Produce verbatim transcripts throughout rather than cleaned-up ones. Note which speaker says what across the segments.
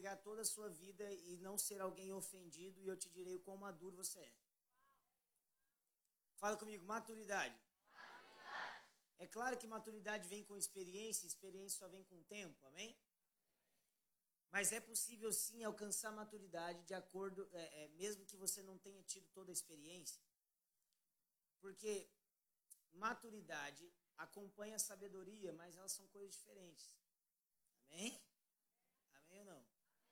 Speaker 1: pegar toda a sua vida e não ser alguém ofendido, e eu te direi o quão maduro você é. Fala comigo, maturidade. Maturidade. É claro que maturidade vem com experiência, experiência só vem com o tempo, amém? Mas é possível sim alcançar maturidade de acordo, é, é, mesmo que você não tenha tido toda a experiência. Porque maturidade acompanha a sabedoria, mas elas são coisas diferentes. Amém? Amém ou não?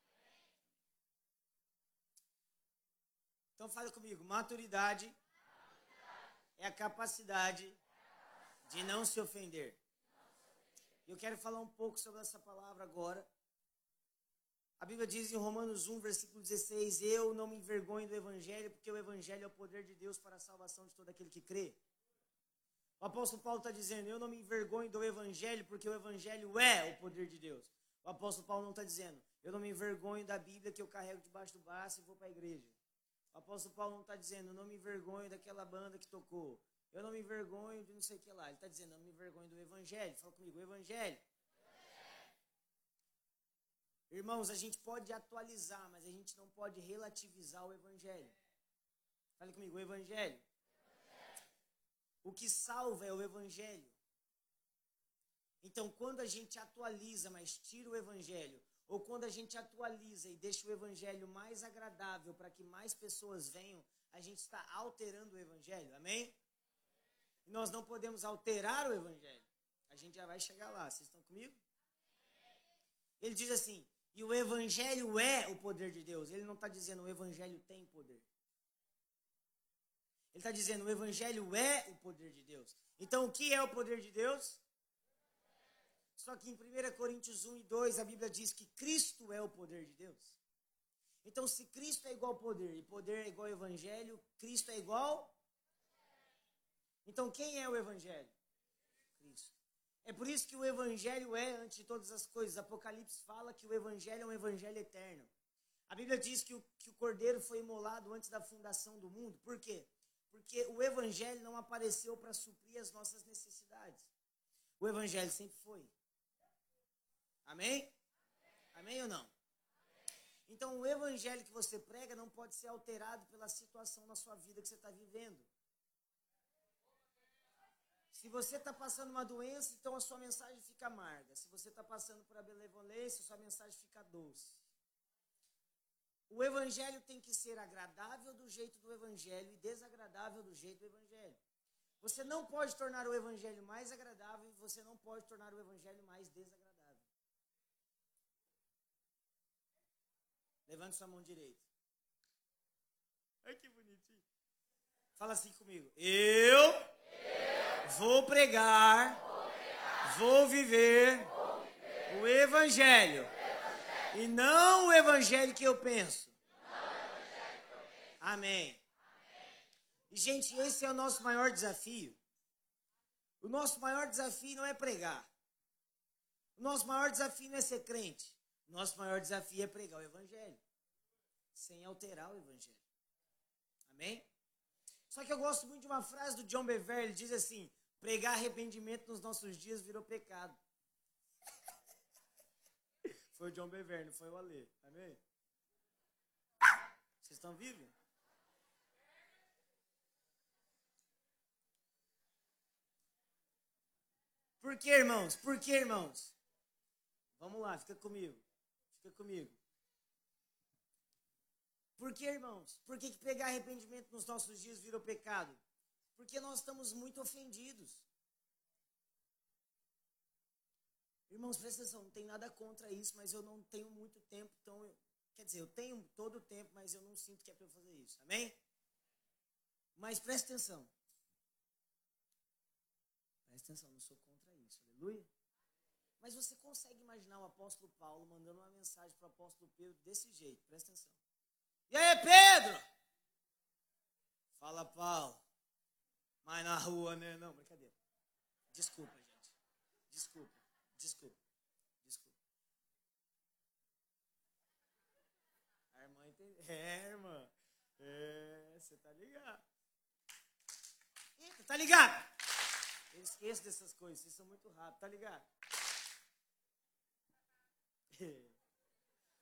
Speaker 1: Então fala comigo, maturidade, maturidade. É a capacidade, é a capacidade de não se ofender. Eu quero falar um pouco sobre essa palavra agora. A Bíblia diz em Romanos um, versículo dezesseis, eu não me envergonho do Evangelho, porque o Evangelho é o poder de Deus para a salvação de todo aquele que crê. O apóstolo Paulo está dizendo, eu não me envergonho do Evangelho, porque o Evangelho é o poder de Deus. O apóstolo Paulo não está dizendo, eu não me envergonho da Bíblia que eu carrego debaixo do braço e vou para a igreja. O apóstolo Paulo não está dizendo, eu não me envergonho daquela banda que tocou. Eu não me envergonho de não sei o que lá. Ele está dizendo, eu não me envergonho do Evangelho. Fala comigo, o Evangelho. Irmãos, a gente pode atualizar, mas a gente não pode relativizar o Evangelho. Fale comigo, o Evangelho. Evangelho. O que salva é o Evangelho. Então, quando a gente atualiza, mas tira o Evangelho, ou quando a gente atualiza e deixa o Evangelho mais agradável para que mais pessoas venham, a gente está alterando o Evangelho, amém? E nós não podemos alterar o Evangelho. A gente já vai chegar lá, vocês estão comigo? Ele diz assim, e o Evangelho é o poder de Deus. Ele não está dizendo o Evangelho tem poder. Ele está dizendo o Evangelho é o poder de Deus. Então, o que é o poder de Deus? Só que em primeira Coríntios um e dois, a Bíblia diz que Cristo é o poder de Deus. Então, se Cristo é igual poder e poder é igual Evangelho, Cristo é igual? Então, quem é o Evangelho? Cristo. É por isso que o Evangelho é, antes de todas as coisas, Apocalipse fala que o Evangelho é um Evangelho eterno. A Bíblia diz que o, que o Cordeiro foi imolado antes da fundação do mundo. Por quê? Porque o Evangelho não apareceu para suprir as nossas necessidades. O Evangelho sempre foi. Amém? Amém ou não? Então, o Evangelho que você prega não pode ser alterado pela situação na sua vida que você está vivendo. Se você está passando uma doença, então a sua mensagem fica amarga. Se você está passando por a benevolência, a sua mensagem fica doce. O Evangelho tem que ser agradável do jeito do Evangelho e desagradável do jeito do Evangelho. Você não pode tornar o Evangelho mais agradável e você não pode tornar o Evangelho mais desagradável. Levante sua mão direita. Ai, que bonitinho. Fala assim comigo. Eu... Vou pregar, vou, pregar, vou, viver, vou viver o Evangelho, o Evangelho e não o Evangelho que eu penso. Evangelho que eu penso. Amém. Amém. E, gente, esse é o nosso maior desafio. O nosso maior desafio não é pregar. O nosso maior desafio não é ser crente. O nosso maior desafio é pregar o Evangelho, sem alterar o Evangelho. Amém? Só que eu gosto muito de uma frase do John Bevere, ele diz assim, pregar arrependimento nos nossos dias virou pecado. Foi o John Bevere, não foi o Alê. Amém? Vocês estão vivos? Por que, irmãos? Por que, irmãos? Vamos lá, fica comigo. Fica comigo. Por que, irmãos? Por que, que pregar arrependimento nos nossos dias virou pecado? Porque nós estamos muito ofendidos. Irmãos, presta atenção, não tem nada contra isso, mas eu não tenho muito tempo, então, eu, quer dizer, eu tenho todo o tempo, mas eu não sinto que é para eu fazer isso, amém? Mas presta atenção. Presta atenção, não sou contra isso, aleluia? Mas você consegue imaginar o apóstolo Paulo mandando uma mensagem para o apóstolo Pedro desse jeito, presta atenção. E aí, Pedro? Fala, Paulo. Mas na rua, né? Não, brincadeira. Desculpa, gente. Desculpa, desculpa, desculpa. A irmã entendeu. É, irmã. É, você tá ligado. Eita, tá ligado? Eu esqueço dessas coisas, vocês são muito rápidos, tá ligado?